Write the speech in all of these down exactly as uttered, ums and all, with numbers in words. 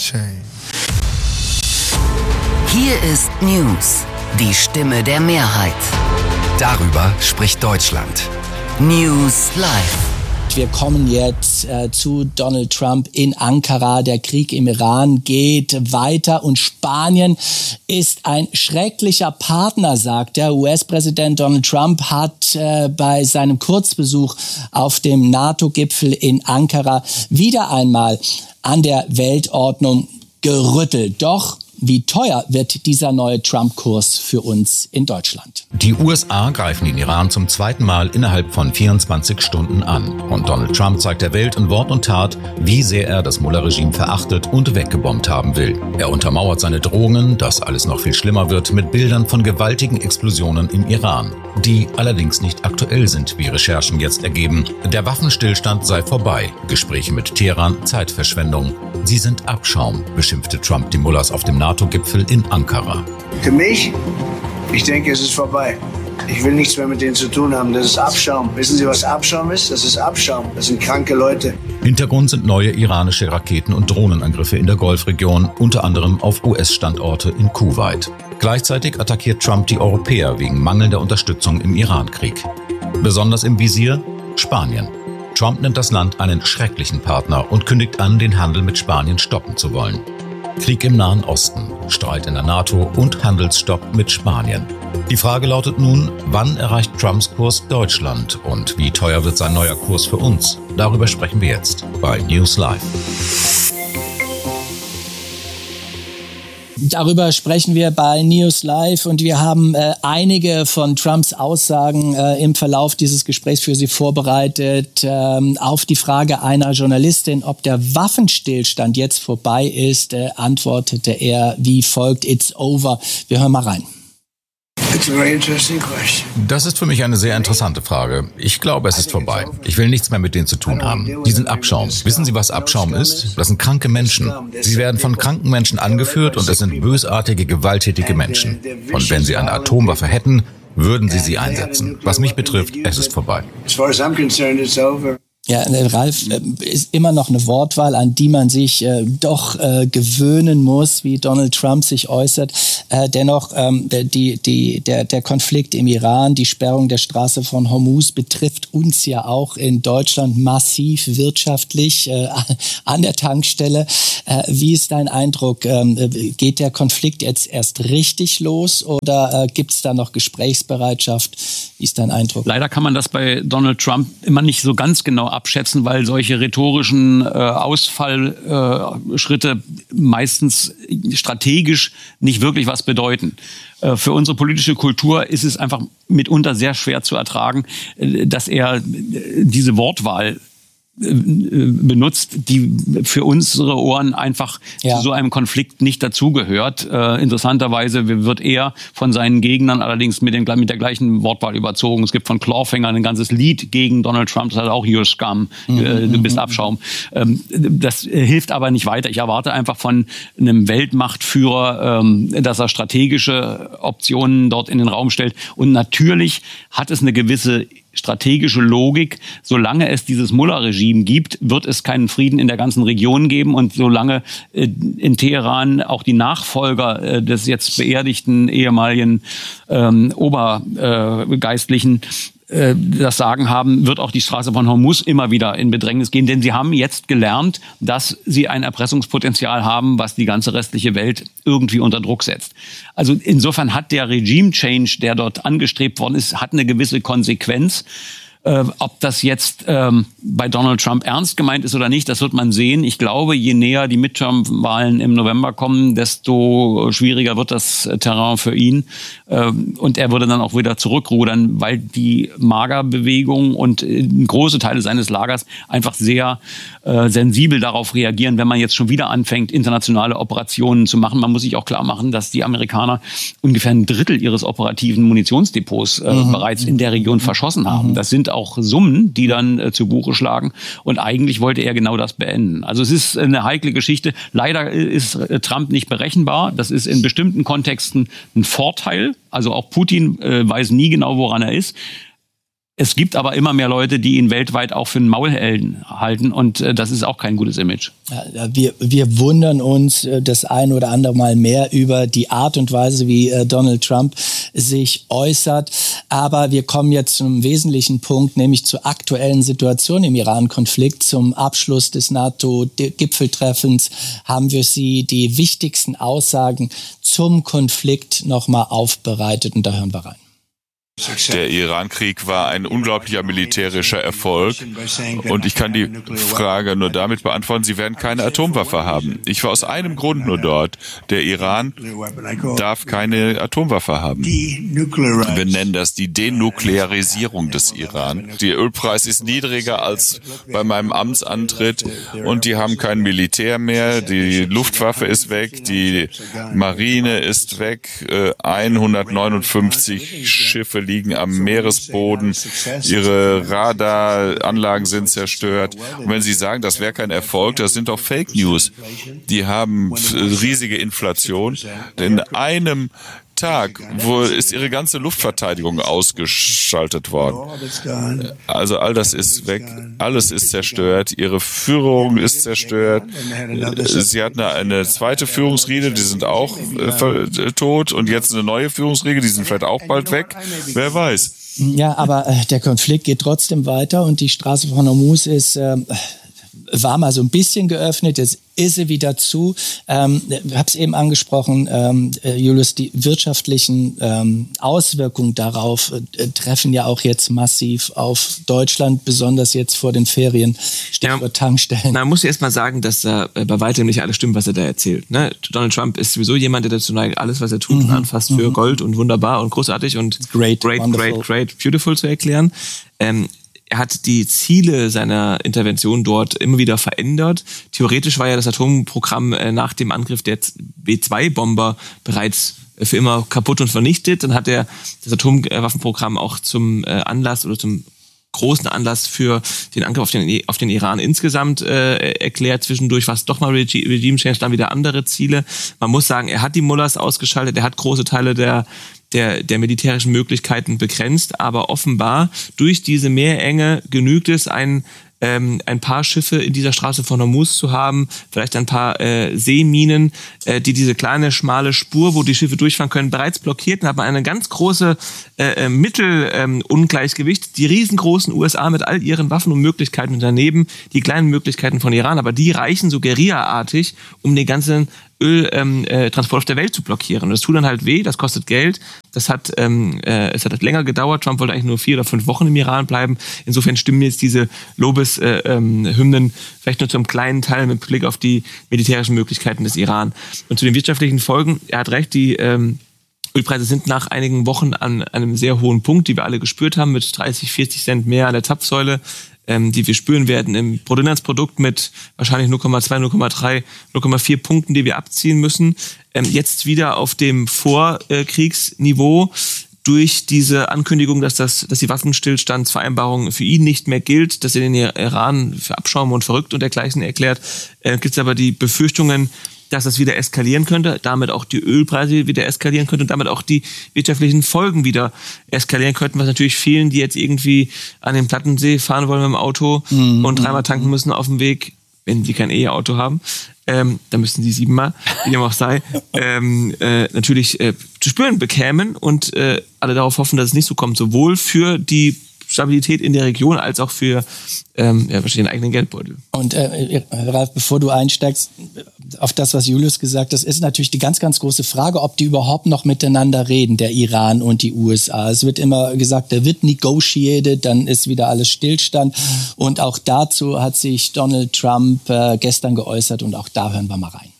Hier ist News, die Stimme der Mehrheit. Darüber spricht Deutschland. News Live. Wir kommen jetzt äh, zu Donald Trump in Ankara. Der Krieg im Iran geht weiter und Spanien ist ein schrecklicher Partner, sagt der U S-Präsident Donald Trump, hat äh, bei seinem Kurzbesuch auf dem NATO-Gipfel in Ankara wieder einmal an der Weltordnung gerüttelt. Doch wie teuer wird dieser neue Trump-Kurs für uns in Deutschland? Die U S A greifen den Iran zum zweiten Mal innerhalb von vierundzwanzig Stunden an. Und Donald Trump zeigt der Welt in Wort und Tat, wie sehr er das Mullah-Regime verachtet und weggebombt haben will. Er untermauert seine Drohungen, dass alles noch viel schlimmer wird, mit Bildern von gewaltigen Explosionen im Iran, die allerdings nicht aktuell sind, wie Recherchen jetzt ergeben. Der Waffenstillstand sei vorbei. Gespräche mit Teheran, Zeitverschwendung. Sie sind Abschaum, beschimpfte Trump die Mullahs auf dem NATO-Gipfel in Ankara. Für mich, ich denke, es ist vorbei. Ich will nichts mehr mit denen zu tun haben. Das ist Abschaum. Wissen Sie, was Abschaum ist? Das ist Abschaum. Das sind kranke Leute. Hintergrund sind neue iranische Raketen- und Drohnenangriffe in der Golfregion, unter anderem auf U S-Standorte in Kuwait. Gleichzeitig attackiert Trump die Europäer wegen mangelnder Unterstützung im Iran-Krieg. Besonders im Visier Spanien. Trump nennt das Land einen schrecklichen Partner und kündigt an, den Handel mit Spanien stoppen zu wollen. Krieg im Nahen Osten, Streit in der NATO und Handelsstopp mit Spanien. Die Frage lautet nun, wann erreicht Trumps Kurs Deutschland und wie teuer wird sein neuer Kurs für uns? Darüber sprechen wir jetzt bei News Live. Darüber sprechen wir bei News Live und wir haben äh, einige von Trumps Aussagen äh, im Verlauf dieses Gesprächs für Sie vorbereitet. Ähm, auf die Frage einer Journalistin, ob der Waffenstillstand jetzt vorbei ist, äh, antwortete er wie folgt: It's over. Wir hören mal rein. Das ist für mich eine sehr interessante Frage. Ich glaube, es ist vorbei. Ich will nichts mehr mit denen zu tun haben. Die sind Abschaum. Wissen Sie, was Abschaum ist? Das sind kranke Menschen. Sie werden von kranken Menschen angeführt und es sind bösartige, gewalttätige Menschen. Und wenn sie eine Atomwaffe hätten, würden sie sie einsetzen. Was mich betrifft, es ist vorbei. Ja, Ralf, äh, ist immer noch eine Wortwahl, an die man sich äh, doch äh, gewöhnen muss, wie Donald Trump sich äußert. Äh, dennoch, ähm, die, die, der, der Konflikt im Iran, die Sperrung der Straße von Hormuz betrifft uns ja auch in Deutschland massiv wirtschaftlich äh, an der Tankstelle. Äh, wie ist dein Eindruck? Ähm, geht der Konflikt jetzt erst richtig los oder äh, gibt es da noch Gesprächsbereitschaft? Wie ist dein Eindruck? Leider kann man das bei Donald Trump immer nicht so ganz genau abschätzen, weil solche rhetorischen äh, Ausfallschritte äh, meistens strategisch nicht wirklich was bedeuten. Äh, für unsere politische Kultur ist es einfach mitunter sehr schwer zu ertragen, äh, dass er äh, diese Wortwahl benutzt, die für unsere Ohren einfach ja. zu so einem Konflikt nicht dazugehört. Äh, interessanterweise wird er von seinen Gegnern allerdings mit, den, mit der gleichen Wortwahl überzogen. Es gibt von Clawfinger ein ganzes Lied gegen Donald Trump, das heißt auch You're Scum, mhm. äh, du bist Abschaum. Ähm, das hilft aber nicht weiter. Ich erwarte einfach von einem Weltmachtführer, ähm, dass er strategische Optionen dort in den Raum stellt. Und natürlich hat es eine gewisse strategische Logik. Solange es dieses Mullah-Regime gibt, wird es keinen Frieden in der ganzen Region geben. Und solange äh, in Teheran auch die Nachfolger äh, des jetzt beerdigten ehemaligen ähm, Obergeistlichen äh, das Sagen haben, wird auch die Straße von Hormuz immer wieder in Bedrängnis gehen. Denn sie haben jetzt gelernt, dass sie ein Erpressungspotenzial haben, was die ganze restliche Welt irgendwie unter Druck setzt. Also insofern hat der Regime-Change, der dort angestrebt worden ist, hat eine gewisse Konsequenz. Äh, ob das jetzt ähm, bei Donald Trump ernst gemeint ist oder nicht, das wird man sehen. Ich glaube, je näher die Midterm-Wahlen im November kommen, desto schwieriger wird das Terrain für ihn. Äh, und er würde dann auch wieder zurückrudern, weil die Magerbewegung und äh, große Teile seines Lagers einfach sehr äh, sensibel darauf reagieren, wenn man jetzt schon wieder anfängt, internationale Operationen zu machen. Man muss sich auch klar machen, dass die Amerikaner ungefähr ein Drittel ihres operativen Munitionsdepots äh, mhm. bereits in der Region verschossen haben. Mhm. Das sind auch Summen, die dann äh, zu Buche schlagen. Und eigentlich wollte er genau das beenden. Also es ist eine heikle Geschichte. Leider ist äh, Trump nicht berechenbar. Das ist in bestimmten Kontexten ein Vorteil. Also auch Putin äh, weiß nie genau, woran er ist. Es gibt aber immer mehr Leute, die ihn weltweit auch für einen Maulhelden halten und äh, das ist auch kein gutes Image. Ja, wir, wir wundern uns äh, das ein oder andere Mal mehr über die Art und Weise, wie äh, Donald Trump sich äußert. Aber wir kommen jetzt zum wesentlichen Punkt, nämlich zur aktuellen Situation im Iran-Konflikt. Zum Abschluss des NATO-Gipfeltreffens haben wir Sie die wichtigsten Aussagen zum Konflikt nochmal aufbereitet und da hören wir rein. Der Iran-Krieg war ein unglaublicher militärischer Erfolg und ich kann die Frage nur damit beantworten, sie werden keine Atomwaffe haben. Ich war aus einem Grund nur dort. Der Iran darf keine Atomwaffe haben. Wir nennen das die Denuklearisierung des Iran. Der Ölpreis ist niedriger als bei meinem Amtsantritt und die haben kein Militär mehr. Die Luftwaffe ist weg, die Marine ist weg, hundertneunundfünfzig Schiffe liegen am Meeresboden, ihre Radaranlagen sind zerstört. Und wenn Sie sagen, das wäre kein Erfolg, das sind doch Fake News. Die haben riesige Inflation. In einem Tag, wo ist ihre ganze Luftverteidigung ausgeschaltet worden. Also all das ist weg, alles ist zerstört, ihre Führung ist zerstört. Sie hatten eine zweite Führungsriege, die sind auch äh, tot und jetzt eine neue Führungsriege, die sind vielleicht auch bald weg. Wer weiß. Ja, aber äh, der Konflikt geht trotzdem weiter und die Straße von Hormuz ist äh, war mal so ein bisschen geöffnet, jetzt ist sie wieder zu. Ähm, ich habe es eben angesprochen, ähm, Julius, die wirtschaftlichen ähm, Auswirkungen darauf äh, treffen ja auch jetzt massiv auf Deutschland, besonders jetzt vor den Ferien, Stichwort ja, Tankstellen. Man muss erst mal sagen, dass da äh, bei weitem nicht alles stimmt, was er da erzählt. Ne? Donald Trump ist sowieso jemand, der dazu neigt, alles, was er tut, mhm. und anfasst für mhm. Gold und wunderbar und großartig und great, great, great, great, beautiful zu erklären. Ähm, Er hat die Ziele seiner Intervention dort immer wieder verändert. Theoretisch war ja das Atomprogramm nach dem Angriff der B zwei Bomber bereits für immer kaputt und vernichtet. Dann hat er das Atomwaffenprogramm auch zum Anlass oder zum großen Anlass für den Angriff auf den, auf den Iran insgesamt äh, erklärt. Zwischendurch war es doch mal Regi- Regime Change, dann wieder andere Ziele. Man muss sagen, er hat die Mullahs ausgeschaltet, er hat große Teile der Der, der militärischen Möglichkeiten begrenzt, aber offenbar durch diese Meerenge genügt es, ein, ähm, ein paar Schiffe in dieser Straße von Hormuz zu haben, vielleicht ein paar äh, Seeminen, äh, die diese kleine, schmale Spur, wo die Schiffe durchfahren können, bereits blockiert. Dann hat man eine ganz große äh, Mittelungleichgewicht, ähm, die riesengroßen U S A mit all ihren Waffen und Möglichkeiten und daneben die kleinen Möglichkeiten von Iran, aber die reichen so guerillaartig, um den ganzen Öltransport ähm, äh, auf der Welt zu blockieren. Und das tut dann halt weh, das kostet Geld. Das hat, ähm, äh, es hat länger gedauert. Trump wollte eigentlich nur vier oder fünf Wochen im Iran bleiben. Insofern stimmen jetzt diese Lobeshymnen äh, ähm, vielleicht nur zum kleinen Teil mit Blick auf die militärischen Möglichkeiten des Iran. Und zu den wirtschaftlichen Folgen, er hat recht, die ähm, Ölpreise sind nach einigen Wochen an einem sehr hohen Punkt, die wir alle gespürt haben, mit dreißig, vierzig Cent mehr an der Zapfsäule, ähm, die wir spüren werden im Bruttoinlandsprodukt mit wahrscheinlich null Komma zwei, null Komma drei, null Komma vier Punkten, die wir abziehen müssen. Ähm, jetzt wieder auf dem Vorkriegsniveau durch diese Ankündigung, dass das, dass die Waffenstillstandsvereinbarung für ihn nicht mehr gilt, dass er den Iran für Abschaum und verrückt und dergleichen erklärt, äh, gibt es aber die Befürchtungen, dass das wieder eskalieren könnte, damit auch die Ölpreise wieder eskalieren könnten und damit auch die wirtschaftlichen Folgen wieder eskalieren könnten, was natürlich vielen, die jetzt irgendwie an den Plattensee fahren wollen mit dem Auto mhm. und dreimal tanken müssen auf dem Weg, wenn sie kein E-Auto haben, ähm, dann müssten sie siebenmal, wie dem auch sei, ähm, äh, natürlich äh, zu spüren bekämen und äh, alle darauf hoffen, dass es nicht so kommt, sowohl für die Stabilität in der Region als auch für ähm, ja, den eigenen Geldbeutel. Und äh, Ralf, bevor du einsteigst auf das, was Julius gesagt hat, ist natürlich die ganz, ganz große Frage, ob die überhaupt noch miteinander reden, der Iran und die U S A. Es wird immer gesagt, da wird negotiated, dann ist wieder alles Stillstand. Und auch dazu hat sich Donald Trump äh, gestern geäußert und auch da hören wir mal rein.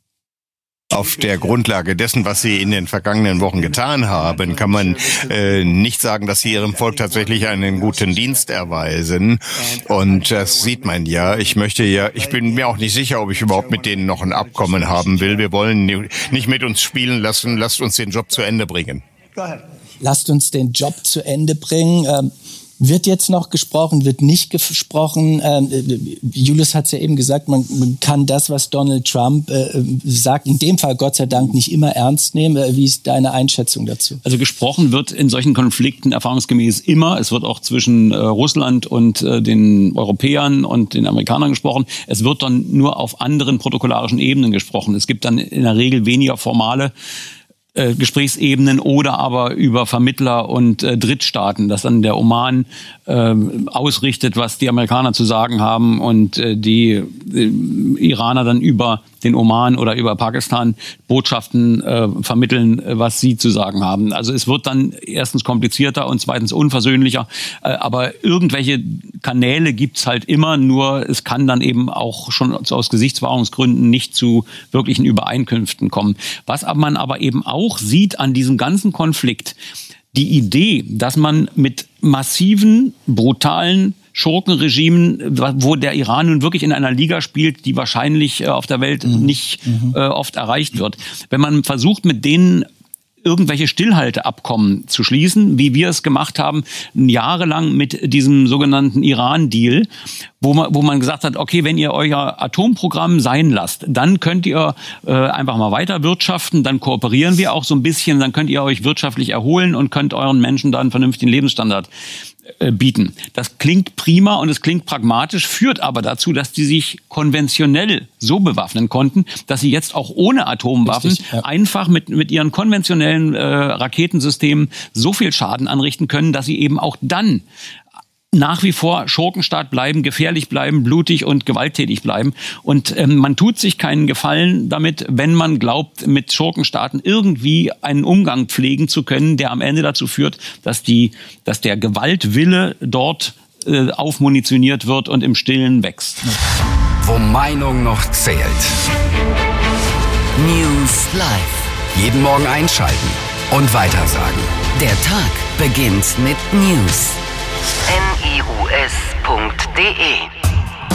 Auf der Grundlage dessen, was Sie in den vergangenen Wochen getan haben, kann man äh, nicht sagen, dass Sie Ihrem Volk tatsächlich einen guten Dienst erweisen. Und das sieht man ja. Ich möchte ja, ich bin mir auch nicht sicher, ob ich überhaupt mit denen noch ein Abkommen haben will. Wir wollen nicht mit uns spielen lassen. Lasst uns den Job zu Ende bringen. Lasst uns den Job zu Ende bringen. Ähm Wird jetzt noch gesprochen, wird nicht gesprochen. Ähm, Julius hat es ja eben gesagt, man, man kann das, was Donald Trump äh, sagt, in dem Fall Gott sei Dank nicht immer ernst nehmen. Äh, wie ist deine Einschätzung dazu? Also gesprochen wird in solchen Konflikten erfahrungsgemäß immer. Es wird auch zwischen äh, Russland und äh, den Europäern und den Amerikanern gesprochen. Es wird dann nur auf anderen protokollarischen Ebenen gesprochen. Es gibt dann in der Regel weniger formale Äh, Gesprächsebenen oder aber über Vermittler und äh, Drittstaaten, dass dann der Oman äh, ausrichtet, was die Amerikaner zu sagen haben und äh, die äh, Iraner dann über den Oman oder über Pakistan Botschaften äh, vermitteln, äh, was sie zu sagen haben. Also es wird dann erstens komplizierter und zweitens unversöhnlicher, äh, aber irgendwelche Kanäle gibt's halt immer, nur es kann dann eben auch schon aus Gesichtswahrungsgründen nicht zu wirklichen Übereinkünften kommen. Was man aber eben auch sieht an diesem ganzen Konflikt, die Idee, dass man mit massiven, brutalen Schurkenregimen, wo der Iran nun wirklich in einer Liga spielt, die wahrscheinlich auf der Welt mhm. nicht mhm. äh, oft erreicht wird. Wenn man versucht, mit denen irgendwelche Stillhalteabkommen zu schließen, wie wir es gemacht haben, jahrelang mit diesem sogenannten Iran-Deal, wo man, wo man gesagt hat, okay, wenn ihr euer Atomprogramm sein lasst, dann könnt ihr äh, einfach mal weiter wirtschaften, dann kooperieren wir auch so ein bisschen, dann könnt ihr euch wirtschaftlich erholen und könnt euren Menschen da einen vernünftigen Lebensstandard bieten. Das klingt prima und es klingt pragmatisch, führt aber dazu, dass die sich konventionell so bewaffnen konnten, dass sie jetzt auch ohne Atomwaffen Richtig, ja. einfach mit, mit ihren konventionellen äh, Raketensystemen so viel Schaden anrichten können, dass sie eben auch dann nach wie vor Schurkenstaat bleiben, gefährlich bleiben, blutig und gewalttätig bleiben. Und ähm, man tut sich keinen Gefallen damit, wenn man glaubt, mit Schurkenstaaten irgendwie einen Umgang pflegen zu können, der am Ende dazu führt, dass die, dass der Gewaltwille dort äh, aufmunitioniert wird und im Stillen wächst. Wo Meinung noch zählt. News Live. Jeden Morgen einschalten und weitersagen. Der Tag beginnt mit News. N I U S punkt D E